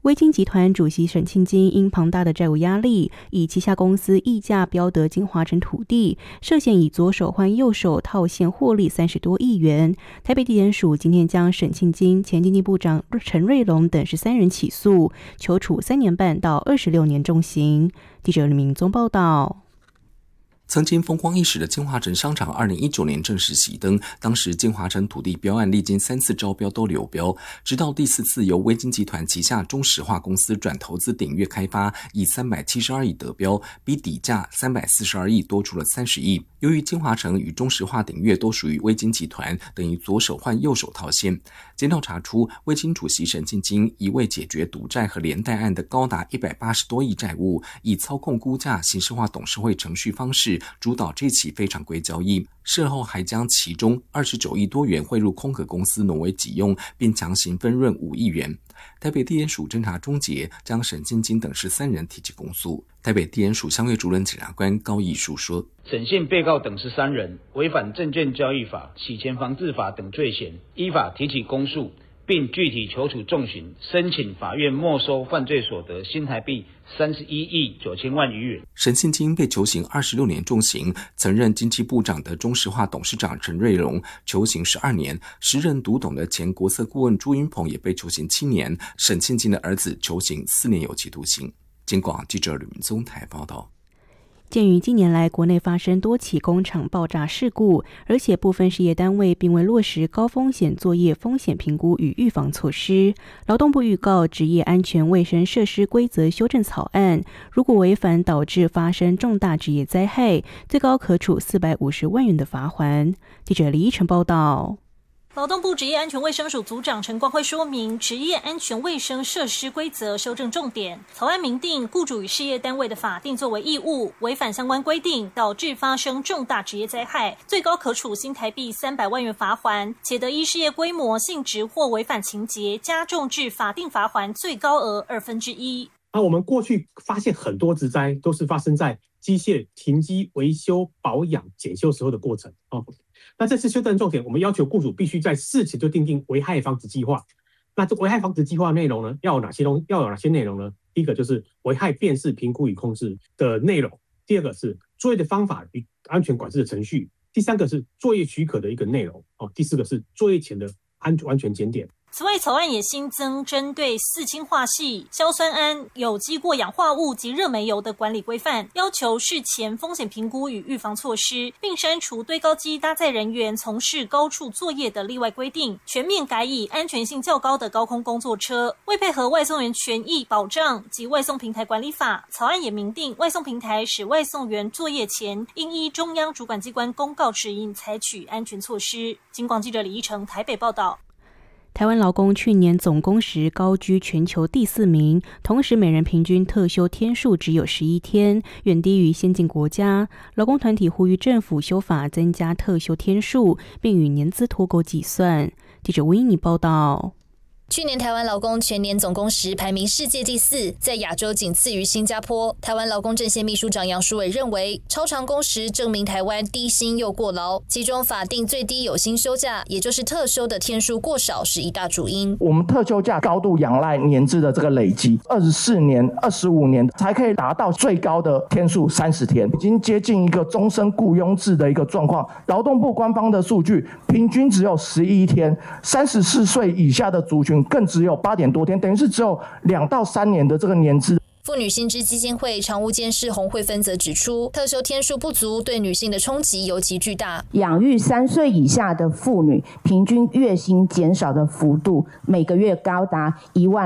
威金集团主席沈庆金因庞大的债务压力，以旗下公司溢价标得金华城土地，涉嫌以左手换右手套现获利30多亿元。台北地检署今天将沈庆金、前经济部长陈瑞龙等13人起诉，求处3年半到26年重刑。记者李明宗报道。 曾经风光一时的金华城商场2019年正式熄灯，当时金华城土地标案历经3次招标都流标，直到第4次由威金集团旗下中石化公司转投资鼎悦开发，以372亿得标，比底价342亿多出了30亿。由于金华城与中石化鼎悦都属于威金集团，等于左手换右手套现。检调查出，威金主席沈庆金一为解决赌债和连带案的高达180多亿债务，以操控估价、形式化董事会程序方式主导这起非常规交易，事后还将其中29亿多元汇入空壳公司挪为己用，并强行分润5亿元。台北地检署侦查终结，将沈庆金等13人提起公诉。台北地检署相约主任检察官高义树说， 审讯被告等13人违反证券交易法、洗钱防治法等罪嫌，依法提起公诉，并具体求处重刑，申请法院没收犯罪所得新台币31亿9千万余元。 沈庆金被求刑26年重刑，曾任经济部长的中石化董事长陈瑞龙求刑12年，时任读懂的前国策顾问朱云鹏也被求刑7年，沈庆金的儿子求刑4年有期徒刑。警广记者吕明宗台报道。 鉴于近年来国内发生多起工厂爆炸事故，而且部分事业单位并未落实高风险作业风险评估与预防措施，劳动部预告职业安全卫生设施规则修正草案，如果违反导致发生重大职业灾害，最高可处450万元的罚锾。记者李依晨报道。 劳动部职业安全卫生署组长陈光辉说明，职业安全卫生设施规则修正重点，草案明定雇主与事业单位的法定作为义务，违反相关规定导致发生重大职业灾害，最高可处新台币300万元罚锾，且得依事业规模、性质或违反情节加重至法定罚锾最高额1/2。 我们过去发现很多职灾都是发生在机械停机、维修、保养、检修时候的过程。那这次修正重点，我们要求雇主必须在事前就订定危害防止计划。那这危害防止计划内容呢，要有哪些内容呢？第一个就是危害辨识、评估与控制的内容，第二个是作业的方法与安全管制的程序，第三个是作业许可的一个内容，第四个是作业前的安全检点。 此外，草案也新增针对4氢化系、硝酸铵、有机过氧化物及热煤油的管理规范，要求事前风险评估与预防措施，并删除堆高机搭载人员从事高处作业的例外规定，全面改以安全性较高的高空工作车。为配合外送员权益保障及外送平台管理法，草案也明定外送平台使外送员作业前应依中央主管机关公告指引采取安全措施。警广记者李依成台北报道。 台湾劳工去年总工时高居全球第4名，同时每人平均特休天数只有11天，远低于先进国家。劳工团体呼吁政府修法增加特休天数，并与年资脱钩计算。记者吴英妮报道。 去年台湾劳工全年总工时排名世界第4，在亚洲仅次于新加坡。台湾劳工阵线秘书长杨淑伟认为，超长工时证明台湾低薪又过劳，其中法定最低有薪休假，也就是特休的天数过少是一大主因。 我们特休假高度仰赖年资的这个累积，24年、25年才可以达到最高的天数30天，已经接近一个终身雇佣制的一个状况。劳动部官方的数据，平均只有11天，34岁以下的族群更只有8点多天，等于是只有2到3年的这个年资。 妇女薪资基金会常务监事洪慧芬则指出，特休天数不足对女性的冲击尤其巨大。 养育3岁以下的妇女，平均月薪减少的幅度每个月高达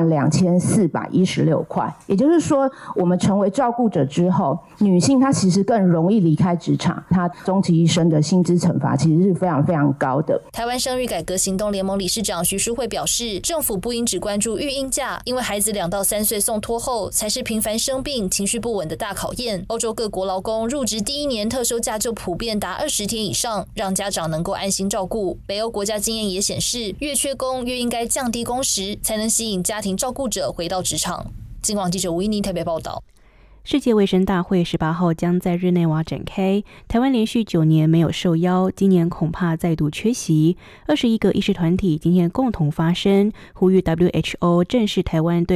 12416块。也就是说，我们成为照顾者之后，女性她其实更容易离开职场，她终其一生的薪资惩罚其实是非常非常高的。 台湾生育改革行动联盟理事长徐淑慧表示，政府不应只关注育婴假，因为孩子2到3岁送托后才是频繁生病、情绪不稳的大考验。欧洲各国劳工入职第1年特休假就普遍达20天以上，让家长能够安心照顾。北欧国家经验也显示，越缺工越应该降低工时，才能吸引家庭照顾者回到职场。警广记者吴依妮台北报道。 世界卫生大会18号将在日内瓦展开，台湾连续9年没有受邀，今年恐怕再度缺席。21个医师团体今天共同发声，呼吁 WHO 正视台湾对